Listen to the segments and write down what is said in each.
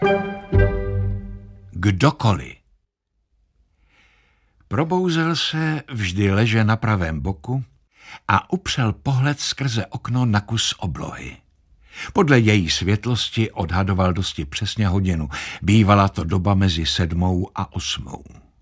Kdokoliv. Probouzel se vždy leže na pravém boku a upřel pohled skrze okno na kus oblohy. Podle její světlosti odhadoval dosti přesně hodinu. Bývala to doba mezi 7. a 8.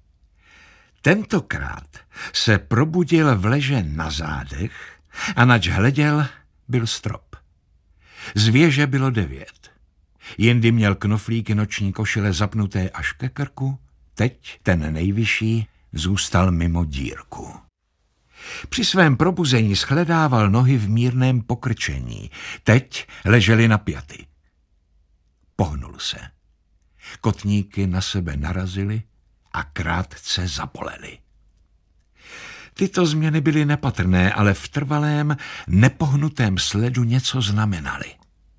Tentokrát se probudil v leže na zádech a nač hleděl, byl strop. Z věže bylo 9. Jindy měl knoflíky noční košile zapnuté až ke krku, teď ten nejvyšší zůstal mimo dírku. Při svém probuzení shledával nohy v mírném pokrčení, teď ležely napjaty. Pohnul se. Kotníky na sebe narazily a krátce zabolely. Tyto změny byly nepatrné, ale v trvalém, nepohnutém sledu něco znamenaly.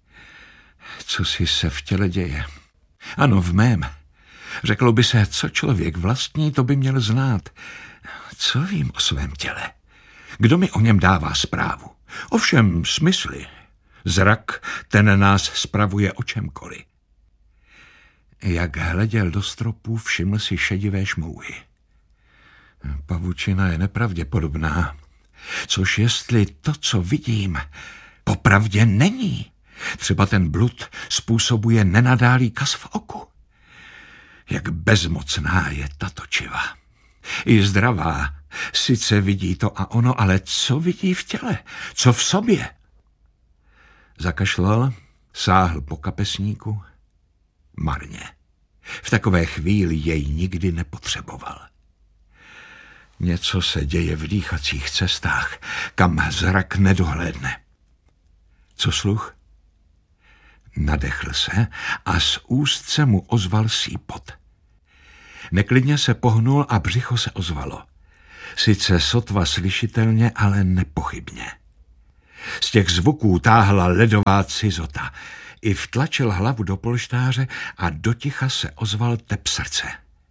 Co si se v těle děje? Ano, v mém. Řeklo by se, co člověk vlastní, to by měl znát. Co vím o svém těle? Kdo mi o něm dává zprávu? Ovšem smysly. Zrak, ten nás spravuje o čemkoliv. Jak hleděl do stropu, všiml si šedivé šmouhy. Pavučina je nepravděpodobná. Což jestli to, co vidím, popravdě není. Třeba ten blud způsobuje nenadálý kas v oku. Jak bezmocná je tato čiva. I zdravá. Sice vidí to a ono, ale co vidí v těle? Co v sobě? Zakašlal, sáhl po kapesníku. Marně. V takové chvíli jej nikdy nepotřeboval. Něco se děje v dýchacích cestách, kam zrak nedohlédne. Co sluch? Nadechl se a z úst se mu ozval sýpot. Neklidně se pohnul a břicho se ozvalo. Sice sotva slyšitelně, ale nepochybně. Z těch zvuků táhla ledová cizota. I vtlačil hlavu do polštáře a doticha se ozval tep srdce.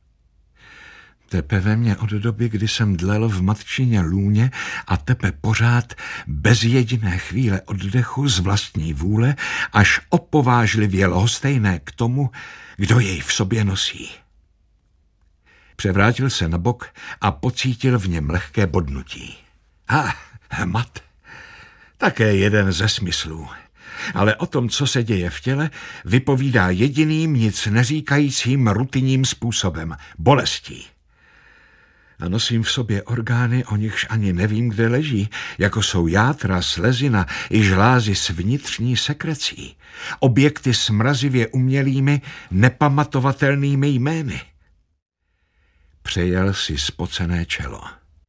Tepe ve mně od doby, kdy jsem dlel v matčině lůně a tepe pořád bez jediné chvíle oddechu z vlastní vůle, až opovážlivě lhostejné k tomu, kdo jej v sobě nosí. Převrátil se na bok a pocítil v něm lehké bodnutí. Hmat. Také jeden ze smyslů. Ale o tom, co se děje v těle, vypovídá jediným, nic neříkajícím rutinním způsobem. Bolestí. A nosím v sobě orgány, o nichž ani nevím, kde leží, jako jsou játra, slezina i žlázy s vnitřní sekrecí. Objekty s mrazivě umělými, nepamatovatelnými jmény. Přejel si spocené čelo.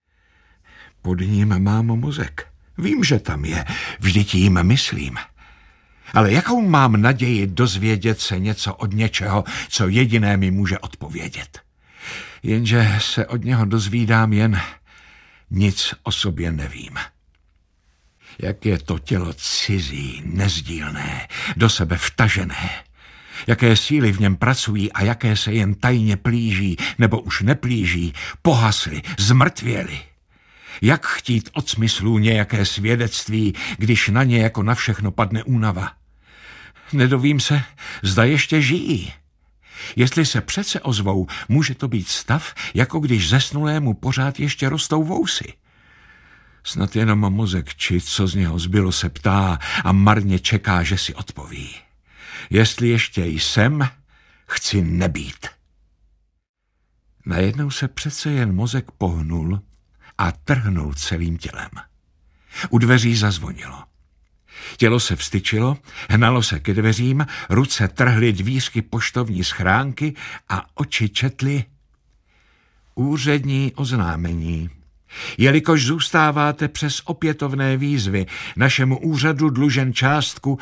Pod ním mám mozek. Vím, že tam je, vždyť jim myslím. Ale jakou mám naději dozvědět se něco od něčeho, co jediné mi může odpovědět? Jenže se od něho dozvídám jen nic o sobě nevím. Jak je to tělo cizí, nezdílné, do sebe vtažené. Jaké síly v něm pracují a jaké se jen tajně plíží, nebo už neplíží, pohasly, zmrtvěly. Jak chtít od smyslů nějaké svědectví, když na ně jako na všechno padne únava? Nedovím se, zda ještě žijí. Jestli se přece ozvou, může to být stav, jako když zesnulému pořád ještě rostou vousy. Snad jenom mozek, či co z něho zbylo, se ptá a marně čeká, že si odpoví. Jestli ještě jsem, chci nebýt. Najednou se přece jen mozek pohnul a trhnul celým tělem. U dveří zazvonilo. Tělo se vstyčilo, hnalo se ke dveřím, ruce trhly dvířky poštovní schránky a oči četly úřední oznámení. Jelikož zůstáváte přes opětovné výzvy našemu úřadu dlužen částku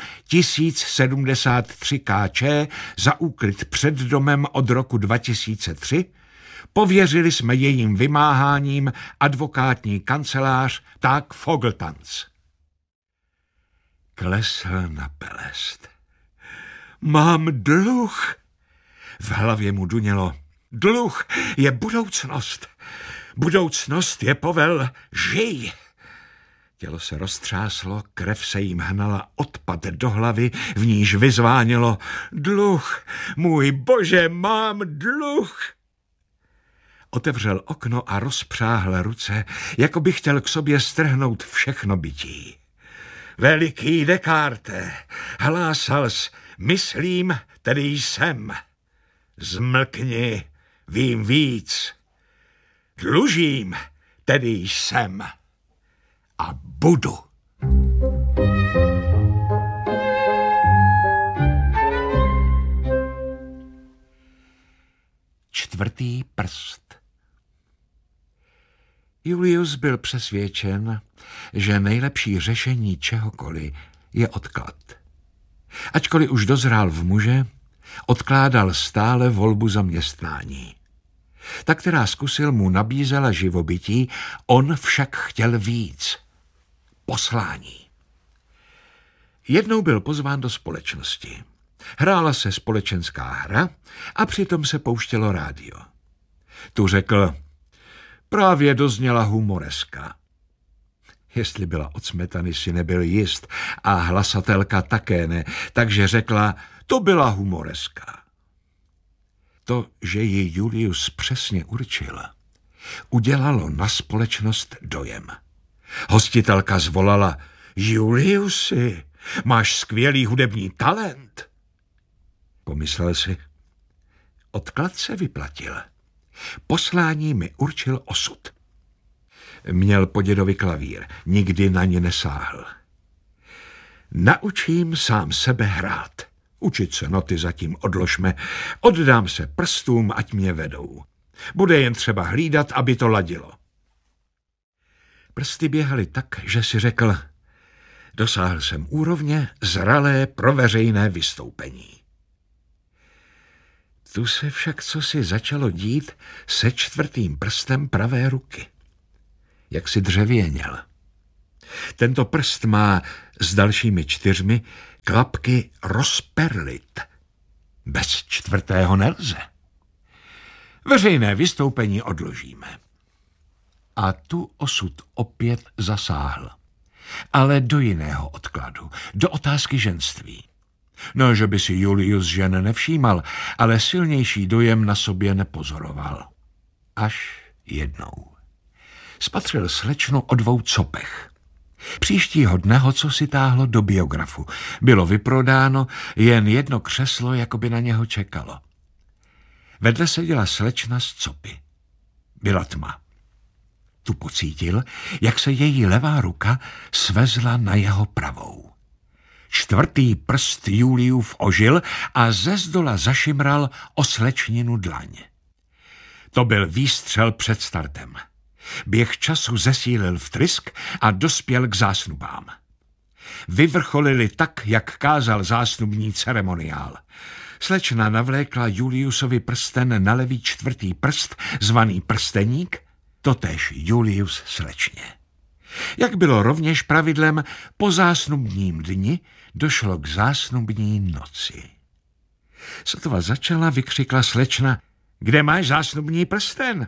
1073 kč za úkryt před domem od roku 2003, pověřili jsme jejím vymáháním advokátní kancelář Tak Fogeltanz. Klesl na pelest. Mám dluh. V hlavě mu dunělo. Dluh je budoucnost. Budoucnost je povel žij. Tělo se roztřáslo, krev se jim hnala odpad do hlavy, v níž vyzvánělo: Dluh, můj bože, mám dluh! Otevřel okno a rozpřáhl ruce, jako by chtěl k sobě strhnout všechno bytí. Veliký Descartes, hlásal-s, myslím, tedy jsem. Zmlkni, vím víc. Dlužím, tedy jsem. A budu. Čtvrtý prst. Julius byl přesvědčen, že nejlepší řešení čehokoliv je odklad. Ačkoliv už dozrál v muže, odkládal stále volbu zaměstnání. Ta, která zkusil, mu nabízela živobytí, on však chtěl víc. Poslání. Jednou byl pozván do společnosti. Hrála se společenská hra a přitom se pouštělo rádio. Tu řekl: právě dozněla humoreska. Jestli byla od smetany, si nebyl jist a hlasatelka také ne, takže řekla: to byla humoreska. To, že ji Julius přesně určil, udělalo na společnost dojem. Hostitelka zvolala: Juliusi, máš skvělý hudební talent. Pomyslel si: odklad se vyplatil. Poslání mi určil osud. Měl po dědovi klavír, nikdy na ně nesáhl. Naučím sám sebe hrát. Učit se noty zatím odložme. Oddám se prstům, ať mě vedou. Bude jen třeba hlídat, aby to ladilo. Prsty běhaly tak, že si řekl: dosáhl jsem úrovně zralé pro veřejné vystoupení. Tu se však cosi začalo dít se čtvrtým prstem pravé ruky. Jak si dřevěněl. Tento prst má s dalšími 4 klapky rozperlit. Bez čtvrtého nelze. Veřejné vystoupení odložíme. A tu osud opět zasáhl. Ale do jiného odkladu, do otázky ženství. No, že by si Julius žen nevšímal, ale silnější dojem na sobě nepozoroval. Až jednou. Spatřil slečnu o 2 copech. Příštího dne ho cosi táhlo do biografu. Bylo vyprodáno, jen jedno křeslo jakoby na něho čekalo. Vedle seděla slečna s copy. Byla tma. Tu pocítil, jak se její levá ruka svezla na jeho pravou. Čtvrtý prst Juliův ožil a ze zdola zašimral o slečninu dlaň. To byl výstřel před startem. Běh času zesílil vtrysk a dospěl k zásnubám. Vyvrcholili tak, jak kázal zásnubní ceremoniál. Slečna navlékla Juliusovi prsten na levý čtvrtý prst, zvaný prsteník, totéž Julius slečně. Jak bylo rovněž pravidlem, po zásnubním dni došlo k zásnubní noci. Sotva začala, vykřikla slečna: kde máš zásnubní prsten?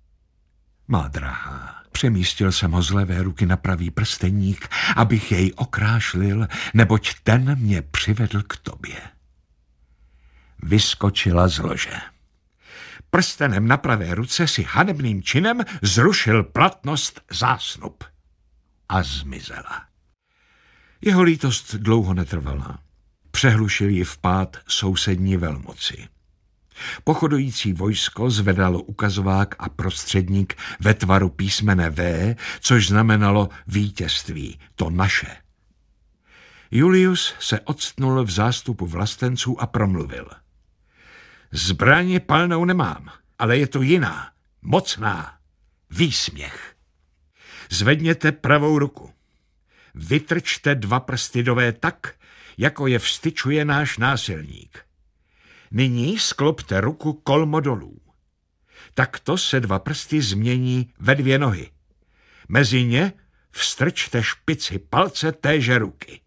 Má drahá, přemístil jsem ho z levé ruky na pravý prsteník, abych jej okrášlil, neboť ten mě přivedl k tobě. Vyskočila z lože. Prstenem na pravé ruce si hanebným činem zrušil platnost zásnub. A zmizela. Jeho lítost dlouho netrvala. Přehlušil ji vpád sousední velmoci. Pochodující vojsko zvedalo ukazovák a prostředník ve tvaru písmene V, což znamenalo vítězství, to naše. Julius se octnul v zástupu vlastenců a promluvil: zbraně palnou nemám, ale je to jiná, mocná, výsměch. Zvedněte pravou ruku. Vytrčte 2 prsty do V tak, jako je vstyčuje náš násilník. Nyní sklopte ruku kolmo dolů. Takto se 2 prsty změní ve 2 nohy. Mezi ně vstrčte špici palce téže ruky.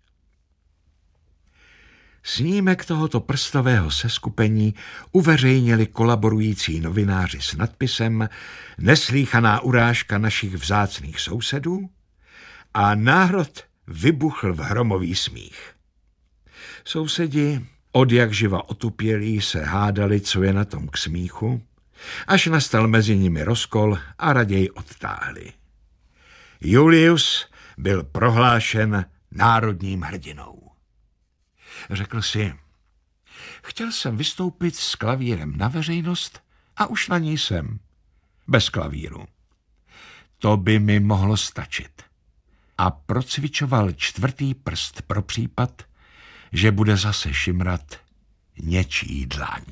Snímek tohoto prstového seskupení uveřejnili kolaborující novináři s nadpisem Neslýchaná urážka našich vzácných sousedů A národ vybuchl v hromový smích. Sousedi, odjakživa otupělí, se hádali, co je na tom k smíchu, až nastal mezi nimi rozkol a raději odtáhli. Julius byl prohlášen národním hrdinou. Řekl si, chtěl jsem vystoupit s klavírem na veřejnost a už na ní jsem, bez klavíru. To by mi mohlo stačit. A procvičoval 4. prst pro případ, že bude zase šimrat něčí dlaň.